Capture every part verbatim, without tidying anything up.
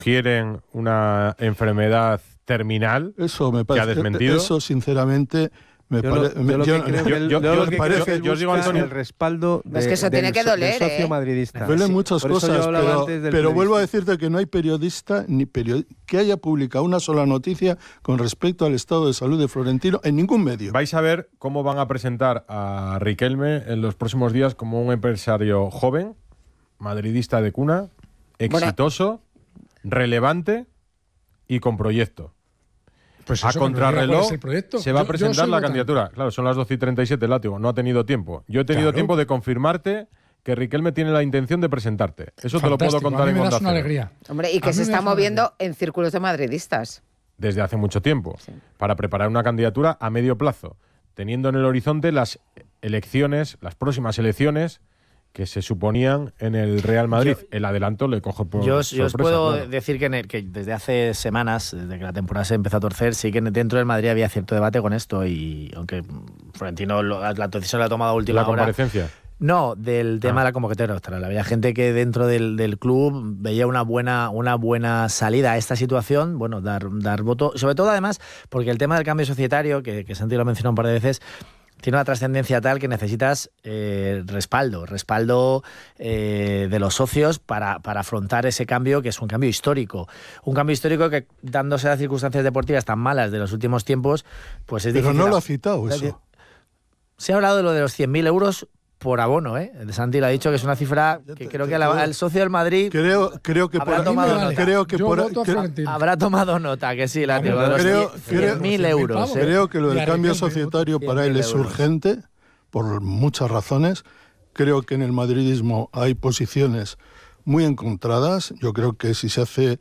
Quieren una enfermedad terminal eso me parece, que ha desmentido. Eso, sinceramente, me parece. Yo os digo, Antonio, el respaldo de, es que eso del, tiene que doler, del socio ¿eh? madridista. Duelen sí, muchas cosas, pero, pero vuelvo a decirte que no hay periodista ni period... que haya publicado una sola noticia con respecto al estado de salud de Florentino en ningún medio. Vais a ver cómo van a presentar a Riquelme en los próximos días como un empresario joven, madridista de cuna, exitoso, bueno. relevante y con proyecto. Pues a contrarreloj se va yo, a presentar la votante. candidatura. Claro, son las doce y treinta y siete, Látigo. No ha tenido tiempo. Yo he tenido claro. tiempo de confirmarte que Riquelme tiene la intención de presentarte. Eso Fantástico. te lo puedo contar en Onda Cero. Una alegría. Hombre, y que se está moviendo en círculos de madridistas. Desde hace mucho tiempo. Sí. Para preparar una candidatura a medio plazo, teniendo en el horizonte las elecciones, las próximas elecciones que se suponían en el Real Madrid. Yo, el adelanto le cojo por Yo, sorpresa, yo os puedo claro. decir que, el, que desde hace semanas, desde que la temporada se empezó a torcer, sí que dentro del Madrid había cierto debate con esto, y aunque Florentino lo, la decisión la ha tomado a última hora. ¿La comparecencia? No, del tema ah. de la convocatoria electoral. Había gente que dentro del, del club veía una buena, una buena salida a esta situación, bueno, dar, dar voto, sobre todo además porque el tema del cambio societario, que, que Santi lo ha mencionado un par de veces, tiene una trascendencia tal que necesitas eh, respaldo, respaldo eh, de los socios para, para afrontar ese cambio, que es un cambio histórico. Un cambio histórico que, dándose las circunstancias deportivas tan malas de los últimos tiempos, pues es Pero difícil. Pero no lo ha citado eso. Se ha hablado de lo de los cien mil euros por abono, ¿eh? El Santi lo ha dicho que es una cifra que creo que al socio del Madrid creo creo que habrá por tomado vale. nota. creo que Yo por voto que, habrá tomado nota, que sí, la creo, de los creo, cien mil euros. ¿eh? Creo que lo del cambio societario para él es urgente por muchas razones. Creo que en el madridismo hay posiciones muy encontradas. Yo creo que si se hace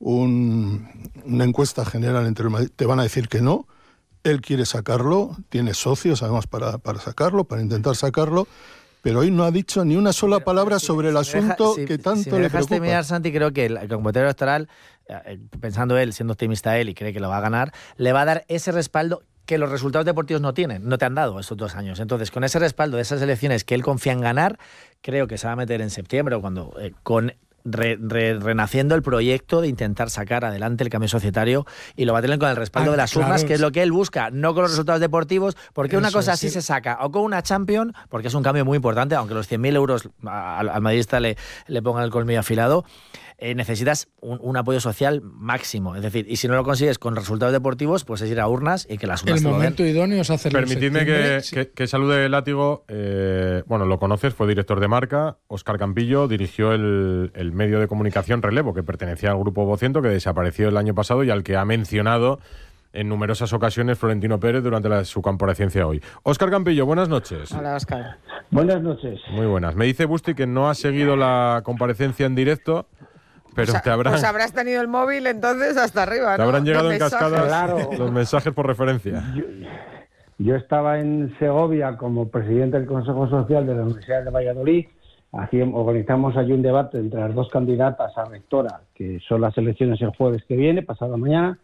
un, una encuesta general entre el Madrid, te van a decir que no. Él quiere sacarlo, tiene socios además para, para sacarlo, para intentar sacarlo, pero hoy no ha dicho ni una sola palabra si, sobre el si asunto deja, que si, tanto si me le dejaste preocupa. mirar, Santi, creo que el convocatorio electoral, pensando él, siendo optimista él y cree que lo va a ganar, le va a dar ese respaldo que los resultados deportivos no tienen, no te han dado estos dos años. Entonces, con ese respaldo de esas elecciones que él confía en ganar, creo que se va a meter en septiembre o cuando eh, con Re, re, renaciendo el proyecto de intentar sacar adelante el cambio societario, y lo va a tener con el respaldo ah, de las claro, urnas, que es lo que él busca, no con los resultados deportivos, porque una cosa así sí se saca, o con una Champions, porque es un cambio muy importante, aunque los cien mil euros al, al madridista le, le pongan el colmillo afilado. Eh, necesitas un, un apoyo social máximo, es decir, y si no lo consigues con resultados deportivos, pues es ir a urnas y que las urnas el te momento lo den. idóneo es hacerlo. Permitidme que, sí. que, que salude Látigo. Eh, bueno, lo conoces, fue director de marca. Óscar Campillo dirigió el, el medio de comunicación Relevo, que pertenecía al grupo Vocento, que desapareció el año pasado y al que ha mencionado en numerosas ocasiones Florentino Pérez durante la, su comparecencia hoy. Óscar Campillo, buenas noches. Hola, Óscar. Buenas noches. Muy buenas. Me dice Busti que no ha seguido la comparecencia en directo. Pero pues, te habrán, pues habrás tenido el móvil entonces hasta arriba, ¿no? Te habrán llegado en cascada claro. los mensajes por referencia. Yo, yo estaba en Segovia como presidente del Consejo Social de la Universidad de Valladolid. Así organizamos allí un debate entre las dos candidatas a rectora, que son las elecciones el jueves que viene, pasado mañana,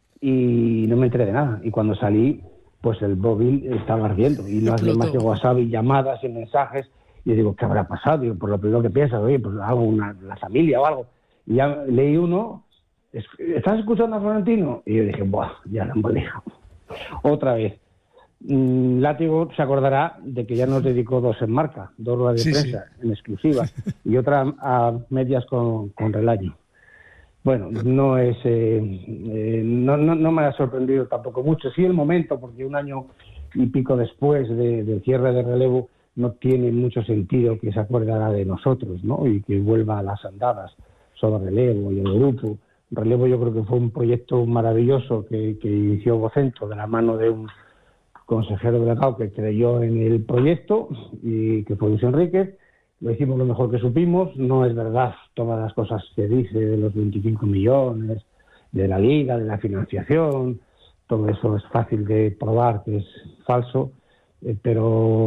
y no me enteré de nada. Y cuando salí, pues el móvil estaba ardiendo. Y no hacía más que WhatsApp y llamadas y mensajes. Y yo digo, ¿qué habrá pasado? Digo, por lo primero que piensas, oye, pues hago una la familia o algo. Y ya leí uno, ¿estás escuchando a Florentino? Y yo dije, buah, ya lo hemos dejado. Otra vez. Mm, Látigo se acordará de que ya nos dedicó dos en marca, dos ruedas de sí, prensa sí. en exclusiva, y otra a medias con, con Relaño. Bueno, no es eh, eh, no, no, no me ha sorprendido tampoco mucho. Sí el momento, porque un año y pico después de, del cierre de Relevo no tiene mucho sentido que se acuerdara de nosotros, ¿no? Y que vuelva a las andadas sobre Relevo y el grupo. Relevo yo creo que fue un proyecto maravilloso que, que inició Vocento de la mano de un consejero delegado que creyó en el proyecto y que fue Luis Enríquez. Lo hicimos lo mejor que supimos. No es verdad todas las cosas que dice de los veinticinco millones, de la liga, de la financiación. Todo eso es fácil de probar que es falso, eh, pero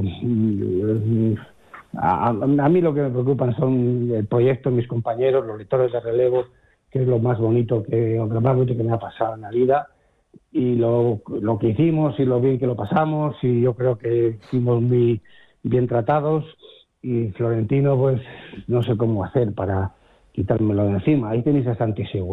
mm, a, a mí lo que me preocupan son el proyecto, mis compañeros, los lectores de Relevo, que es lo más bonito que, lo más bonito que me ha pasado en la vida, y lo, lo que hicimos y lo bien que lo pasamos, y yo creo que fuimos muy bien tratados, y Florentino pues no sé cómo hacer para quitármelo de encima. Ahí tenéis a Santi Seguro.